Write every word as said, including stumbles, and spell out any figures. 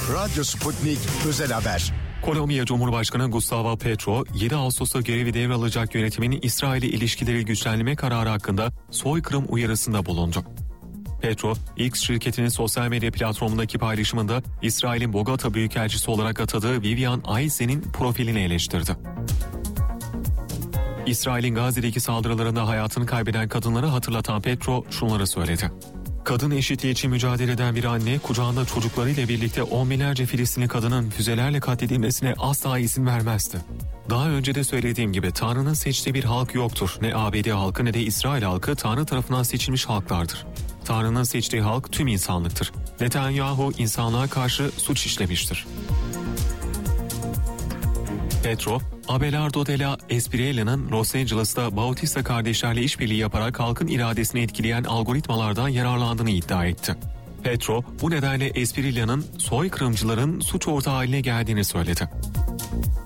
Radyo Sputnik Özel Haber. Kolombiya Cumhurbaşkanı Gustavo Petro, yedi Ağustos'ta görevi devralacak yönetimin İsrail'le ilişkileri güçlendirme kararı hakkında soykırım uyarısında bulundu. Petro, X şirketinin sosyal medya platformundaki paylaşımında İsrail'in Bogota Büyükelçisi olarak atadığı Vivian Aize'nin profilini eleştirdi. İsrail'in Gazze'deki saldırılarında hayatını kaybeden kadınları hatırlatan Petro şunları söyledi. Kadın eşitliği için mücadele eden bir anne, kucağında çocuklarıyla birlikte on binlerce Filistinli kadının füzelerle katledilmesine asla izin vermezdi. Daha önce de söylediğim gibi Tanrı'nın seçtiği bir halk yoktur. Ne A B D halkı ne de İsrail halkı Tanrı tarafından seçilmiş halklardır. Tanrı'nın seçtiği halk tüm insanlıktır. Netanyahu insanlığa karşı suç işlemiştir. Petro, Abelardo de la Espriella'nın Los Angeles'ta Bautista kardeşlerle işbirliği yaparak halkın iradesini etkileyen algoritmalardan yararlandığını iddia etti. Petro, bu nedenle Espriella'nın soykırımcıların suç ortağı haline geldiğini söyledi.